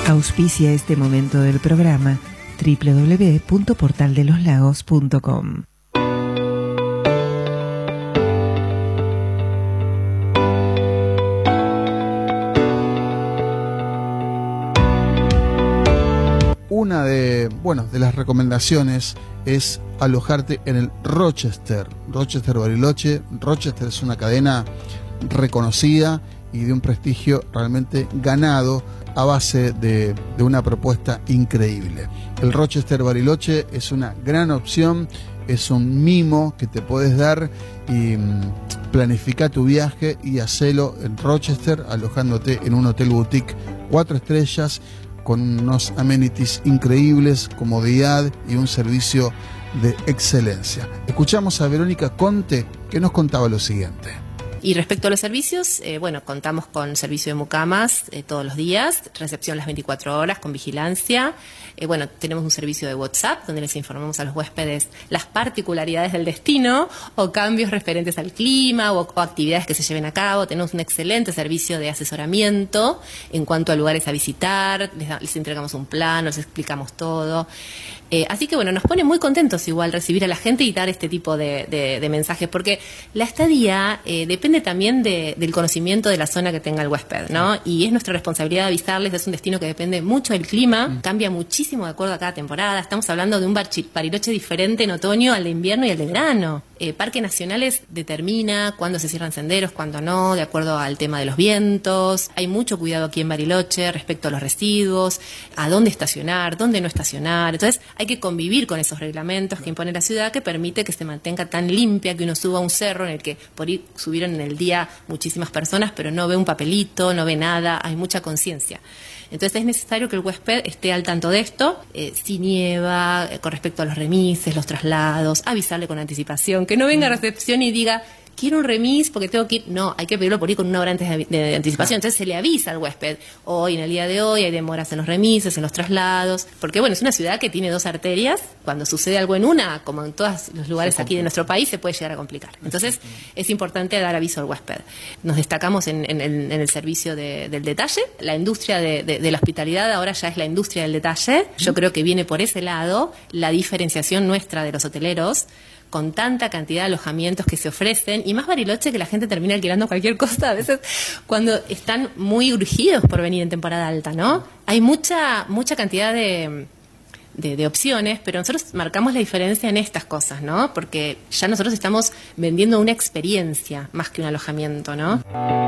Auspicia este momento del programa www.portaldeloslagos.com. Una de las recomendaciones es alojarte en el Rochester Bariloche. Rochester es una cadena reconocida y de un prestigio realmente ganado a base de una propuesta increíble. El Rochester Bariloche es una gran opción, es un mimo que te puedes dar y planifica tu viaje y hacelo en Rochester, alojándote en un hotel boutique 4 estrellas con unos amenities increíbles, comodidad y un servicio de excelencia. Escuchamos a Verónica Conte, que nos contaba lo siguiente. Y respecto a los servicios, contamos con servicio de mucamas todos los días, recepción las 24 horas con vigilancia. Tenemos un servicio de WhatsApp donde les informamos a los huéspedes las particularidades del destino o cambios referentes al clima o actividades que se lleven a cabo. Tenemos un excelente servicio de asesoramiento en cuanto a lugares a visitar, les entregamos un plan, les explicamos todo. Así que nos pone muy contentos igual recibir a la gente y dar este tipo de mensajes, porque la estadía depende también del conocimiento de la zona que tenga el huésped, ¿no? Y es nuestra responsabilidad avisarles. Es un destino que depende mucho del clima, cambia muchísimo de acuerdo a cada temporada. Estamos hablando de un Bariloche diferente en otoño al de invierno y al de verano. Parques Nacionales determina cuándo se cierran senderos, cuándo no, de acuerdo al tema de los vientos. Hay mucho cuidado aquí en Bariloche respecto a los residuos, a dónde estacionar, dónde no estacionar. Entonces hay que convivir con esos reglamentos que impone la ciudad, que permite que se mantenga tan limpia, que uno suba a un cerro en el que por ahí subieron en el día muchísimas personas, pero no ve un papelito, no ve nada, hay mucha conciencia. Entonces es necesario que el huésped esté al tanto de esto, si nieva, con respecto a los remises, los traslados, avisarle con anticipación, que no venga a recepción y diga, quiero un remis porque tengo que ir. No, hay que pedirlo por ir con 1 hora antes de anticipación. Entonces se le avisa al huésped, hoy, en el día de hoy, hay demoras en los remises, en los traslados, porque es una ciudad que tiene 2 arterias. Cuando sucede algo en una, como en todos los lugares aquí de nuestro país, se puede llegar a complicar. Entonces es importante dar aviso al huésped. Nos destacamos en el servicio del detalle. La industria de la hospitalidad ahora ya es la industria del detalle. Yo creo que viene por ese lado la diferenciación nuestra de los hoteleros, con tanta cantidad de alojamientos que se ofrecen, y más Bariloche, que la gente termina alquilando cualquier cosa a veces cuando están muy urgidos por venir en temporada alta, ¿no? Hay mucha cantidad de opciones, pero nosotros marcamos la diferencia en estas cosas, ¿no? Porque ya nosotros estamos vendiendo una experiencia más que un alojamiento, ¿no?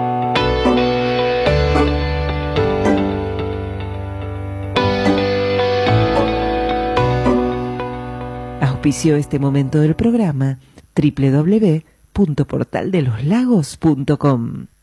Auspició este momento del programa www.portaldeloslagos.com.